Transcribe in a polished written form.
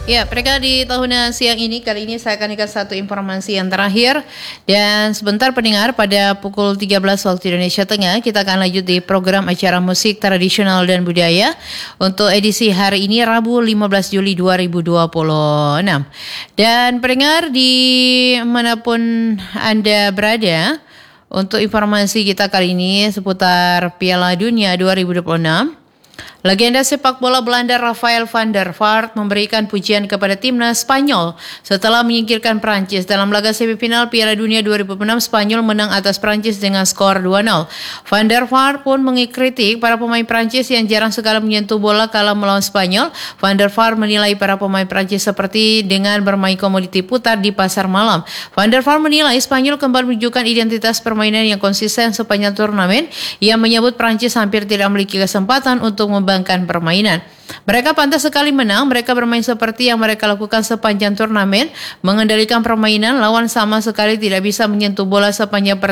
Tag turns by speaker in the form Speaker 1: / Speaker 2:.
Speaker 1: Ya, mereka di tahun siang ini, kali ini saya akan ikat satu informasi yang terakhir. Dan sebentar pendengar, pada pukul 13 waktu Indonesia Tengah, kita akan lanjut di program acara musik tradisional dan budaya untuk edisi hari ini, Rabu 15 Juli 2026. Dan pendengar di manapun Anda berada, untuk informasi kita kali ini seputar Piala Dunia 2026. Legenda sepak bola Belanda Rafael van der Vaart memberikan pujian kepada timnas Spanyol setelah menyingkirkan Prancis dalam laga semifinal Piala Dunia 2006. Spanyol menang atas Prancis dengan skor 2-0. Van der Vaart pun mengkritik para pemain Prancis yang jarang sekali menyentuh bola kala melawan Spanyol. Van der Vaart menilai para pemain Prancis seperti dengan bermain komoditi putar di pasar malam. Van der Vaart menilai Spanyol kembali menunjukkan identitas permainan yang konsisten sepanjang turnamen. Ia menyebut Prancis hampir tidak memiliki kesempatan untuk membangkang permainan. Mereka pantas sekali menang. Mereka bermain seperti yang mereka lakukan sepanjang turnamen, mengendalikan permainan. Lawan sama sekali tidak bisa menyentuh bola sepanjang pertandingan.